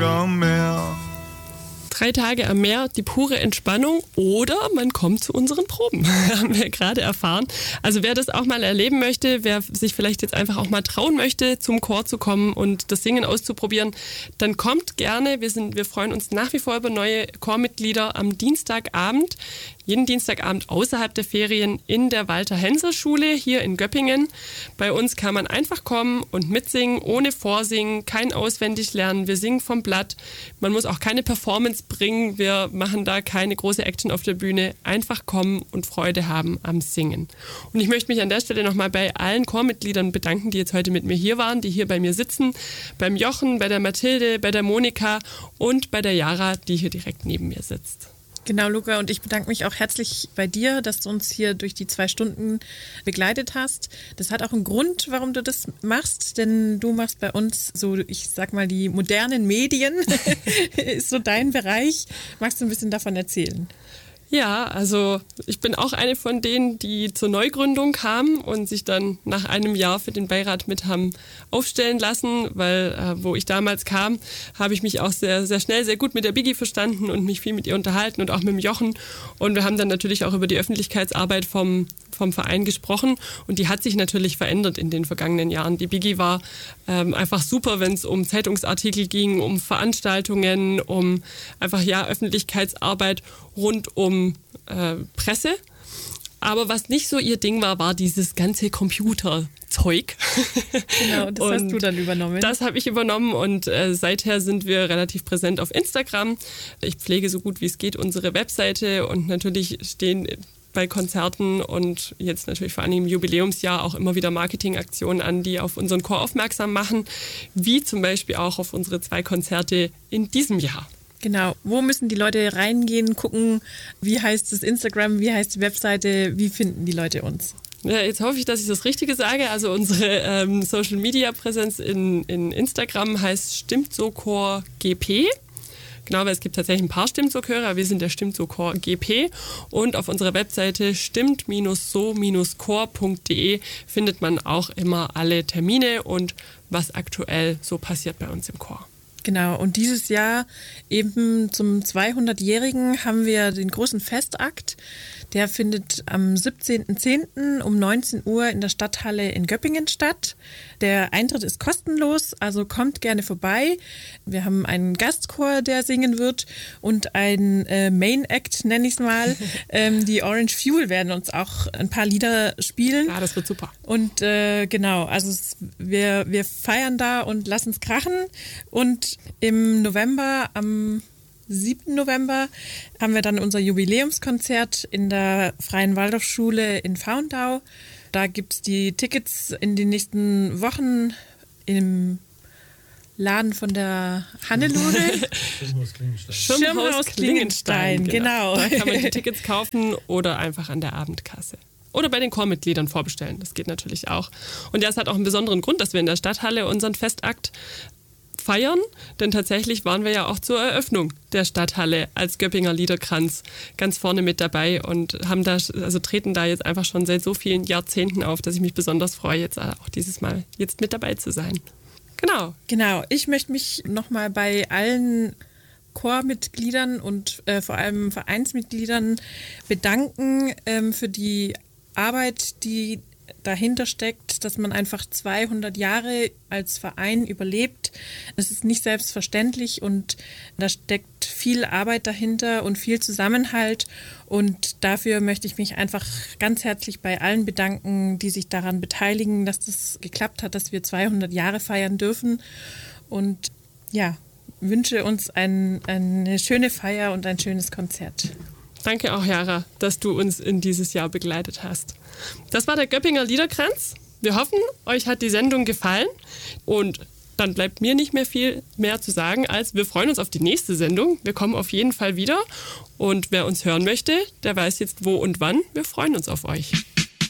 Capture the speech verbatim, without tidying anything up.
Tage am Meer. Drei Tage am Meer, die pure Entspannung oder man kommt zu unseren Proben, haben wir gerade erfahren. Also wer das auch mal erleben möchte, wer sich vielleicht jetzt einfach auch mal trauen möchte, zum Chor zu kommen und das Singen auszuprobieren, dann kommt gerne. Wir sind, wir freuen uns nach wie vor über neue Chormitglieder am Dienstagabend. Jeden Dienstagabend außerhalb der Ferien in der Walter-Hensel-Schule hier in Göppingen. Bei uns kann man einfach kommen und mitsingen, ohne Vorsingen, kein Auswendiglernen. Wir singen vom Blatt. Man muss auch keine Performance bringen. Wir machen da keine große Action auf der Bühne. Einfach kommen und Freude haben am Singen. Und ich möchte mich an der Stelle nochmal bei allen Chormitgliedern bedanken, die jetzt heute mit mir hier waren, die hier bei mir sitzen. Beim Jochen, bei der Mathilde, bei der Monika und bei der Jara, die hier direkt neben mir sitzt. Genau, Luca, und ich bedanke mich auch herzlich bei dir, dass du uns hier durch die zwei Stunden begleitet hast. Das hat auch einen Grund, warum du das machst, denn du machst bei uns so, ich sag mal, die modernen Medien, ist so dein Bereich. Magst du ein bisschen davon erzählen? Ja, also ich bin auch eine von denen, die zur Neugründung kamen und sich dann nach einem Jahr für den Beirat mit haben aufstellen lassen, weil äh, wo ich damals kam, habe ich mich auch sehr, sehr schnell, sehr gut mit der Biggie verstanden und mich viel mit ihr unterhalten und auch mit dem Jochen. Und wir haben dann natürlich auch über die Öffentlichkeitsarbeit vom, vom Verein gesprochen und die hat sich natürlich verändert in den vergangenen Jahren. Die Biggie war ähm, einfach super, wenn es um Zeitungsartikel ging, um Veranstaltungen, um einfach ja Öffentlichkeitsarbeit rund um Äh, Presse. Aber was nicht so ihr Ding war, war dieses ganze Computerzeug. Genau, das hast du dann übernommen. Das habe ich übernommen und äh, seither sind wir relativ präsent auf Instagram. Ich pflege so gut wie es geht unsere Webseite und natürlich stehen bei Konzerten und jetzt natürlich vor allem im Jubiläumsjahr auch immer wieder Marketingaktionen an, die auf unseren Chor aufmerksam machen, wie zum Beispiel auch auf unsere zwei Konzerte in diesem Jahr. Genau, wo müssen die Leute reingehen, gucken, wie heißt das Instagram, wie heißt die Webseite, wie finden die Leute uns? Ja, jetzt hoffe ich, dass ich das Richtige sage. Also unsere ähm, Social-Media-Präsenz in, in Instagram heißt Stimmt so Chor G P. Genau, weil es gibt tatsächlich ein paar Stimmt so Chöre, aber wir sind der Stimmt so Chor G P. Und auf unserer Webseite stimmt so chor punkt de findet man auch immer alle Termine und was aktuell so passiert bei uns im Chor. Genau, und dieses Jahr eben zum zweihundertjährigen haben wir den großen Festakt. Der findet am siebzehnten zehnten um neunzehn Uhr in der Stadthalle in Göppingen statt. Der Eintritt ist kostenlos, also kommt gerne vorbei. Wir haben einen Gastchor, der singen wird und ein äh, Main Act, nenne ich es mal. ähm, die Orange Fuel werden uns auch ein paar Lieder spielen. Ja, das wird super. Und äh, genau, also es, wir, wir feiern da und lassen es krachen. Und im November, am siebten November, haben wir dann unser Jubiläumskonzert in der Freien Waldorfschule in Faundau. Da gibt es die Tickets in den nächsten Wochen im Laden von der Hannelore. Schirmhaus Klingenstein. Schirmhaus Klingenstein, genau. Da kann man die Tickets kaufen oder einfach an der Abendkasse. Oder bei den Chormitgliedern vorbestellen, das geht natürlich auch. Und ja, es hat auch einen besonderen Grund, dass wir in der Stadthalle unseren Festakt feiern, denn tatsächlich waren wir ja auch zur Eröffnung der Stadthalle als Göppinger Liederkranz ganz vorne mit dabei und haben da, also treten da jetzt einfach schon seit so vielen Jahrzehnten auf, dass ich mich besonders freue, jetzt auch dieses Mal jetzt mit dabei zu sein. Genau. Genau, ich möchte mich nochmal bei allen Chormitgliedern und äh, vor allem Vereinsmitgliedern bedanken ähm, für die Arbeit, die dahinter steckt, dass man einfach zweihundert Jahre als Verein überlebt. Es ist nicht selbstverständlich und da steckt viel Arbeit dahinter und viel Zusammenhalt und dafür möchte ich mich einfach ganz herzlich bei allen bedanken, die sich daran beteiligen, dass das geklappt hat, dass wir zweihundert Jahre feiern dürfen und ja, wünsche uns ein, eine schöne Feier und ein schönes Konzert. Danke auch, Jara, dass du uns in dieses Jahr begleitet hast. Das war der Göppinger Liederkranz. Wir hoffen, euch hat die Sendung gefallen und dann bleibt mir nicht mehr viel mehr zu sagen, als wir freuen uns auf die nächste Sendung. Wir kommen auf jeden Fall wieder und wer uns hören möchte, der weiß jetzt wo und wann. Wir freuen uns auf euch.